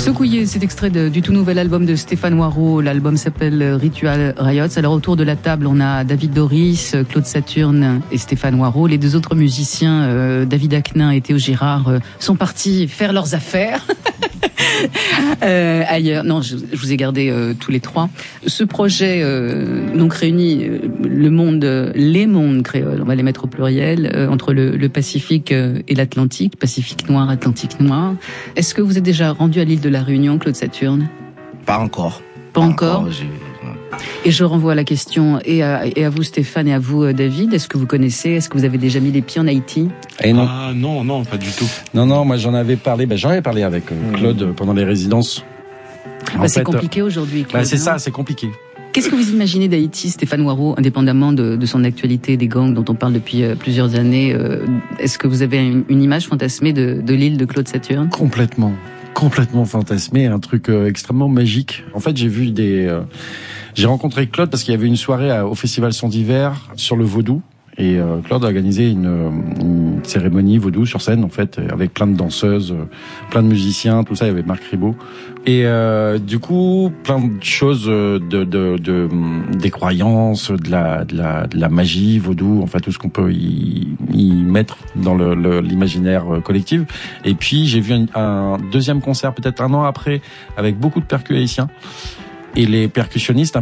Secouillé, c'est extrait du tout nouvel album de Stéphane Noireau. L'album s'appelle Ritual Riots. Alors autour de la table, on a David Doris, Claude Saturne et Stéphane Noireau. Les deux autres musiciens, David Aknin et Théo Girard, sont partis faire leurs affaires. Ailleurs. Non, je vous ai gardé tous les trois. Ce projet donc réunit les mondes créoles, on va les mettre au pluriel, entre le Pacifique et l'Atlantique, Pacifique noir, Atlantique noir. Est-ce que vous êtes déjà rendu à l'île de la Réunion, Claude Saturne? Pas encore. Pas encore. Et je renvoie la question et à vous Stéphane et à vous David. Est-ce que vous connaissez, est-ce que vous avez déjà mis les pieds en Haïti? Non. Ah non, pas du tout. Non, moi j'en avais parlé avec Claude pendant les résidences. C'est compliqué aujourd'hui, Claude. C'est ça, c'est compliqué. Qu'est-ce que vous imaginez d'Haïti, Stéphane Noireau, indépendamment de son actualité, des gangs dont on parle depuis plusieurs années? Est-ce que vous avez une image fantasmée de l'île de Claude Saturne? Complètement fantasmé, un truc extrêmement magique. En fait, j'ai rencontré Claude parce qu'il y avait une soirée au Festival Son d'hiver sur le vaudou. Et Claude a organisé une cérémonie vaudou sur scène, en fait, avec plein de danseuses, plein de musiciens, tout ça. Il y avait Marc Ribot. Et du coup, plein de choses des croyances, de la magie vaudou, enfin tout ce qu'on peut y mettre dans l'imaginaire collectif. Et puis j'ai vu un deuxième concert, peut-être un an après, avec beaucoup de percus haïtiens. Et un percussionniste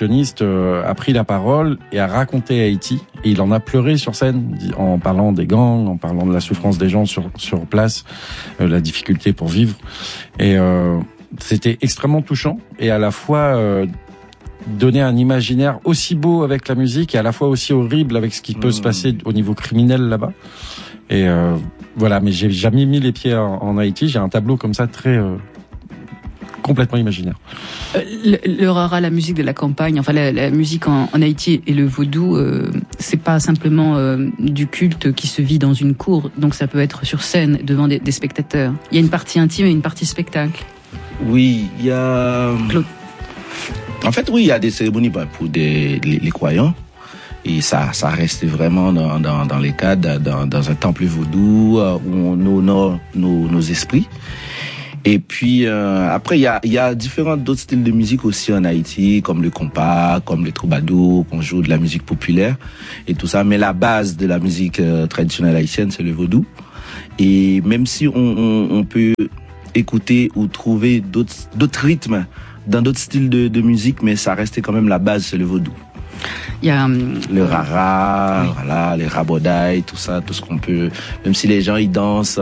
a pris la parole et a raconté Haïti. Et il en a pleuré sur scène, en parlant des gangs, en parlant de la souffrance des gens sur place, la difficulté pour vivre. Et c'était extrêmement touchant. Et à la fois donner un imaginaire aussi beau avec la musique et à la fois aussi horrible avec ce qui peut se passer au niveau criminel là-bas. Et voilà, mais j'ai jamais mis les pieds en Haïti. J'ai un tableau comme ça très... complètement imaginaire. Le rara, la musique de la campagne, enfin la musique en Haïti et le vaudou, c'est pas simplement du culte qui se vit dans une cour, donc ça peut être sur scène devant des spectateurs. Il y a une partie intime et une partie spectacle. Oui, il y a... Claude. En fait, oui, il y a des cérémonies pour les croyants. Et ça reste vraiment dans les cadres, dans un temple vaudou où on honore nos esprits. Et puis après il y a différents d'autres styles de musique aussi en Haïti, comme le compas, comme le troubadour, qu'on joue de la musique populaire et tout ça, mais la base de la musique traditionnelle haïtienne, c'est le vaudou. Et même si on peut écouter ou trouver d'autres rythmes dans d'autres styles de musique, mais ça restait quand même la base, c'est le vaudou. Il y a le rara, oui. Voilà, les rabodailles, tout ça, tout ce qu'on peut. Même si les gens ils dansent,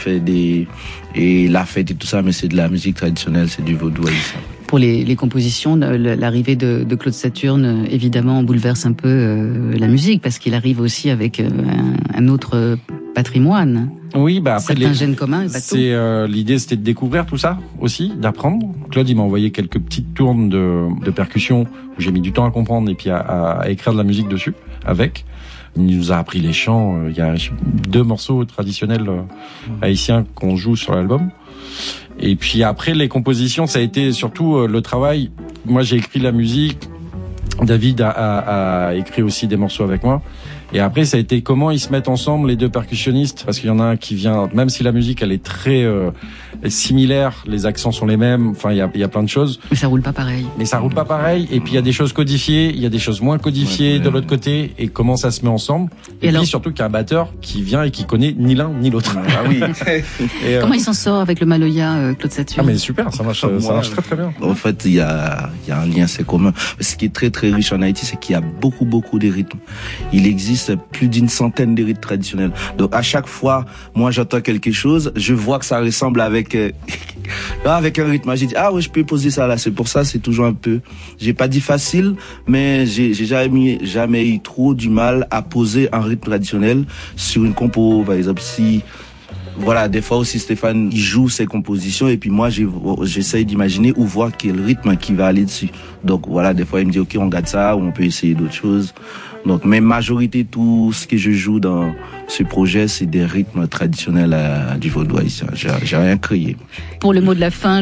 et la fête et tout ça, mais c'est de la musique traditionnelle, c'est du vaudou haïtien. Pour les compositions, l'arrivée de Claude Saturne, évidemment, bouleverse un peu la musique parce qu'il arrive aussi avec un autre patrimoine. Oui, après certains gènes communs. L'idée, c'était de découvrir tout ça aussi, d'apprendre. Claude, il m'a envoyé quelques petites tournes de percussion où j'ai mis du temps à comprendre et puis à écrire de la musique dessus avec. Il nous a appris les chants. Il y a 2 morceaux traditionnels haïtiens qu'on joue sur l'album. Et puis après, les compositions, ça a été surtout le travail. Moi, j'ai écrit la musique. David a écrit aussi des morceaux avec moi. Et après, ça a été comment ils se mettent ensemble, les 2 percussionnistes, parce qu'il y en a un qui vient, même si la musique, elle est très similaire, les accents sont les mêmes, enfin, il y a plein de choses. Mais ça roule pas pareil. Et puis, il y a des choses codifiées, il y a des choses moins codifiées de l'autre côté, et comment ça se met ensemble. Et puis, surtout qu'il y a un batteur qui vient et qui connaît ni l'un ni l'autre. Ah oui. Comment il s'en sort avec le Maloya, Claude Saturne? Ah, mais super, ça marche très très bien. En fait, il y a un lien, c'est commun. Ce qui est très très riche en Haïti, c'est qu'il y a beaucoup de rythmes. Il existe plus d'une centaine de rythmes traditionnels. Donc à chaque fois, moi j'entends quelque chose, je vois que ça ressemble avec un rythme. J'ai dit oui, je peux poser ça là. C'est pour ça, c'est toujours un peu. J'ai pas dit facile, mais j'ai jamais eu trop du mal à poser un rythme traditionnel sur une compo. Par exemple, voilà, des fois aussi Stéphane il joue ses compositions et puis moi j'essaye d'imaginer ou voir quel rythme qui va aller dessus. Donc voilà, des fois il me dit OK, on garde ça ou on peut essayer d'autres choses. Donc, mais majorité, tout ce que je joue dans ce projet, c'est des rythmes traditionnels du vaudou haïtien. J'ai rien créé. Pour le mot de la fin,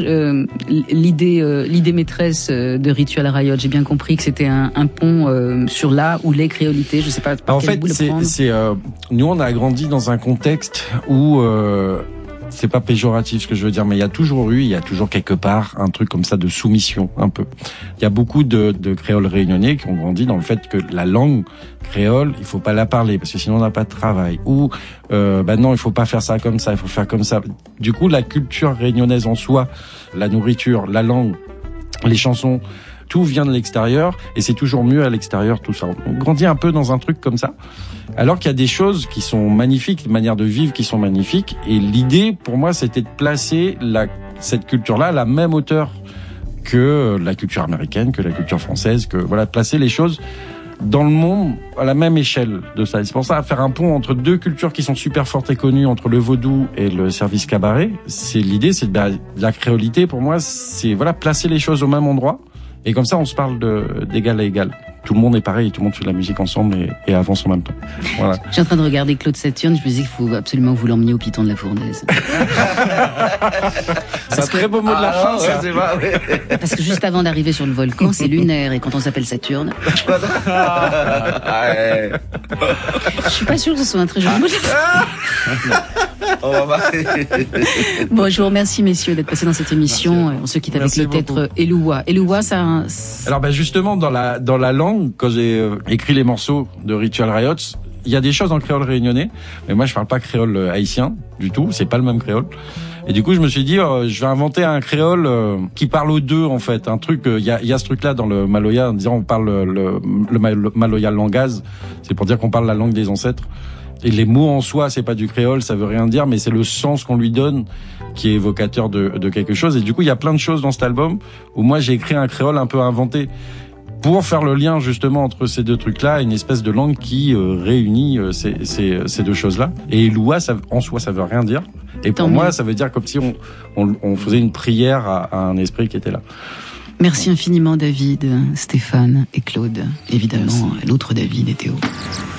l'idée maîtresse de Ritual Riots, j'ai bien compris que c'était un pont sur la ou les créolités. Je sais pas par quel bout le prendre. Nous, on a grandi dans un contexte où c'est pas péjoratif ce que je veux dire, mais il y a toujours quelque part un truc comme ça de soumission, un peu. Il y a beaucoup de créoles réunionnais qui ont grandi dans le fait que la langue créole, il faut pas la parler parce que sinon on n'a pas de travail. Ou non, il faut pas faire ça comme ça, il faut faire comme ça. Du coup, la culture réunionnaise en soi, la nourriture, la langue, les chansons, tout vient de l'extérieur et c'est toujours mieux à l'extérieur, tout ça. On grandit un peu dans un truc comme ça. Alors qu'il y a des choses qui sont magnifiques, des manières de vivre qui sont magnifiques. Et l'idée, pour moi, c'était de placer cette culture-là à la même hauteur que la culture américaine, que la culture française, placer les choses dans le monde à la même échelle de ça. Et c'est pour ça, faire un pont entre deux cultures qui sont super fortes et connues, entre le vaudou et le service cabaret. L'idée, c'est la créolité. Pour moi, c'est placer les choses au même endroit. Et comme ça, on se parle d'égal à égal. Tout le monde est pareil, tout le monde fait de la musique ensemble et avance en même temps. Voilà. Je suis en train de regarder Claude Saturne, je me dis qu'il faut absolument vous l'emmener au Piton de la Fournaise. C'est un très beau mot de la fin, ça. Parce que juste avant d'arriver sur le volcan, c'est lunaire, et quand on s'appelle Saturne... Je suis pas sûre que ce soit un très joli mot de la fin. Bon, je vous remercie, messieurs, d'être passés dans cette émission. On se quitte avec le titre Eloua. Eloua, ça... Alors, justement, dans la langue, quand j'ai écrit les morceaux de Ritual Riots, il y a des choses en créole réunionnais, mais moi je parle pas créole haïtien du tout, c'est pas le même créole. Et du coup je me suis dit je vais inventer un créole qui parle aux deux en fait, un truc il y a ce truc là dans le maloya en disant on parle le maloya langaz, c'est pour dire qu'on parle la langue des ancêtres. Et les mots en soi, c'est pas du créole, ça veut rien dire, mais c'est le sens qu'on lui donne qui est évocateur de quelque chose. Et du coup, il y a plein de choses dans cet album où moi j'ai écrit un créole un peu inventé pour faire le lien justement entre ces deux trucs-là, une espèce de langue qui réunit ces deux choses-là. Et Eloua, en soi, ça veut rien dire. Et pour moi, ça veut dire comme si on faisait une prière à un esprit qui était là. Merci infiniment David, Stéphane et Claude. Évidemment, l'autre David et Théo.